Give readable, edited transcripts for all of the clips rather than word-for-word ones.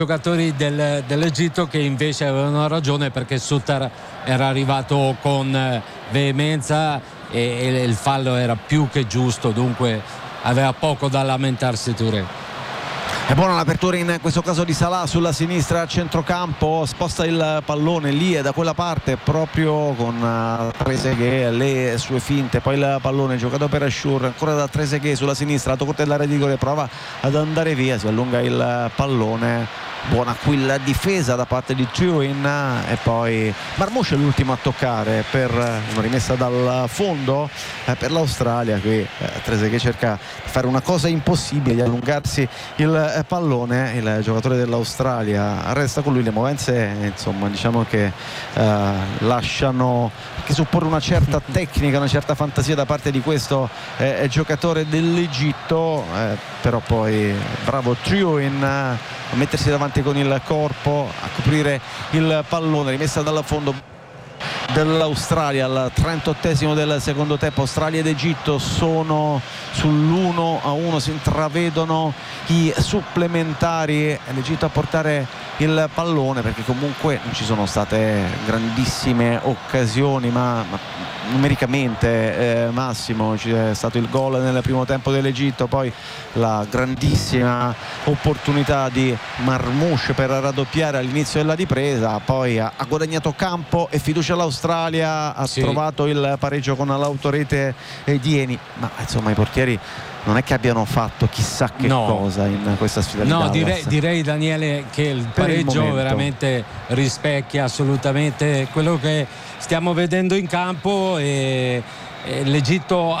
giocatori dell'Egitto, che invece avevano ragione, perché Sutar era arrivato con veemenza e il fallo era più che giusto, dunque aveva poco da lamentarsi Touré. È buona l'apertura in questo caso di Salah sulla sinistra a centrocampo, sposta il pallone lì e da quella parte proprio con Trezeguet, le sue finte, poi il pallone giocato per Achour, ancora da Trezeguet sulla sinistra, lato corto dell'area di rigore, prova ad andare via, si allunga il pallone. Buona qui la difesa da parte di Théoine e poi Marmouche è l'ultimo a toccare per una rimessa dal fondo per l'Australia. Qui Trezeguet cerca di fare una cosa impossibile, di allungarsi il pallone, il giocatore dell'Australia resta con lui, le movenze insomma diciamo che lasciano che supporre una certa tecnica, una certa fantasia da parte di questo giocatore dell'Egitto, però poi bravo Théoine a mettersi davanti con il corpo, a coprire il pallone, rimessa dal fondo dell'Australia al 38esimo del secondo tempo. Australia ed Egitto sono sull'1-1, si intravedono i supplementari, l'Egitto a portare il pallone, perché comunque non ci sono state grandissime occasioni, ma numericamente Massimo c'è stato il gol nel primo tempo dell'Egitto, poi la grandissima opportunità di Marmouche per raddoppiare all'inizio della ripresa, poi ha guadagnato campo e fiducia all'Australia, ha trovato il pareggio con l'autorete di Eni, ma insomma i portieri non è che abbiano fatto chissà che cosa in questa sfida. No, direi Daniele che il pareggio veramente rispecchia assolutamente quello che stiamo vedendo in campo, e l'Egitto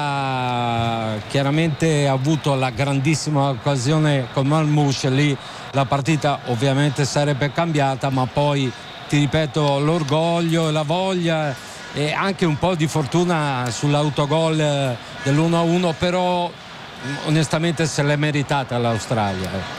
ha chiaramente avuto la grandissima occasione con Marmouche, lì la partita ovviamente sarebbe cambiata, ma poi ti ripeto l'orgoglio e la voglia e anche un po' di fortuna sull'autogol dell'1-1, però onestamente se l'è meritata l'Australia.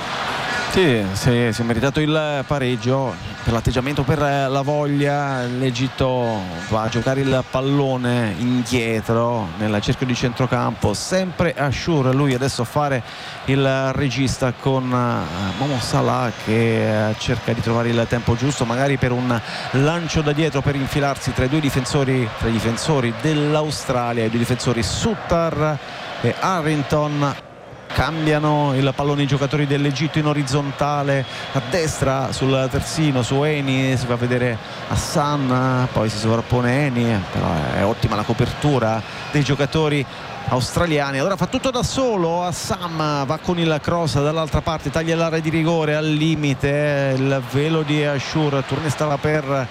Sì, si è meritato il pareggio per l'atteggiamento, per la voglia. L'Egitto va a giocare il pallone indietro nel cerchio di centrocampo, sempre Achour, lui adesso a fare il regista con Momo Salah che cerca di trovare il tempo giusto, magari per un lancio da dietro per infilarsi tra i difensori dell'Australia, i due difensori Sutar e Harrington. Cambiano il pallone i giocatori dell'Egitto in orizzontale a destra sul terzino su Eni, si fa vedere Hassan, poi si sovrappone Eni, però è ottima la copertura dei giocatori australiani. Allora fa tutto da solo Hassan, va con il cross dall'altra parte, taglia l'area di rigore al limite, il velo di Achour, Touré stava per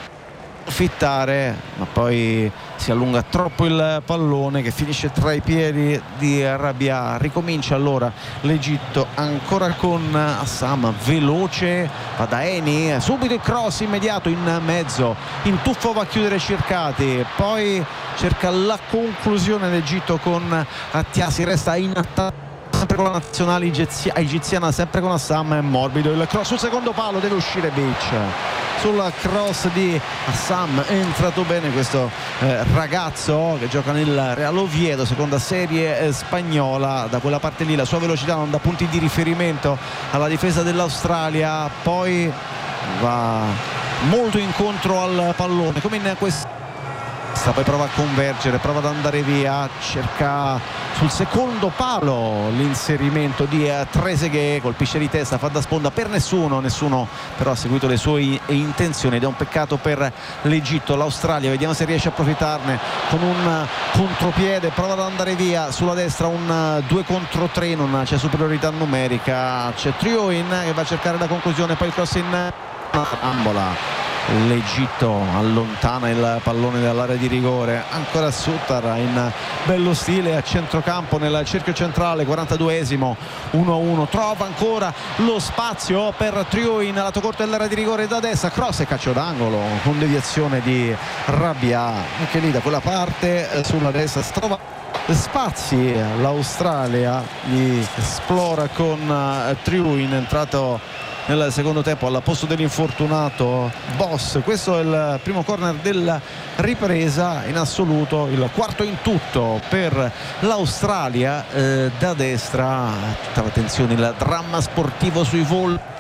fittare ma poi si allunga troppo il pallone che finisce tra i piedi di Rabia. Ricomincia allora l'Egitto ancora con Hassan, veloce, va da Eni, subito il cross immediato in mezzo, in tuffo va a chiudere Cercati, poi cerca la conclusione l'Egitto con Attiasi, resta in attacco sempre con la nazionale egiziana, sempre con Hassan, è morbido il cross sul secondo palo, deve uscire Beach sul cross di Hassan. È entrato bene questo ragazzo che gioca nel Real Oviedo, seconda serie spagnola. Da quella parte lì la sua velocità non dà punti di riferimento alla difesa dell'Australia, poi va molto incontro al pallone come in questo. Poi prova a convergere, prova ad andare via, cerca sul secondo palo l'inserimento di Trezeguet, colpisce di testa, fa da sponda per nessuno però ha seguito le sue intenzioni ed è un peccato per l'Egitto. L'Australia, vediamo se riesce a approfittarne con un contropiede, prova ad andare via sulla destra, un 2 contro 3, non c'è superiorità numerica, c'è Théoine che va a cercare la conclusione, poi il cross in ambola. L'Egitto allontana il pallone dall'area di rigore, ancora Sutar in bello stile a centrocampo nel cerchio centrale, 42esimo, 1-1, trova ancora lo spazio per Théoine, lato corto dell'area di rigore da destra, cross e calcio d'angolo con deviazione di Rabia, anche lì da quella parte sulla destra si trova spazi, l'Australia li esplora con Théoine, entrato nel secondo tempo al posto dell'infortunato Boss. Questo è il primo corner della ripresa, in assoluto il quarto in tutto per l'Australia. Da destra tutta l'attenzione, il dramma sportivo sui volti